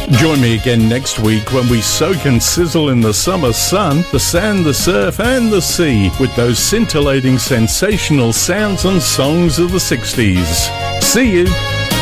Join me again next week when we soak and sizzle in the summer sun, the sand, the surf and the sea with those scintillating sensational sounds and songs of the 60s. See you!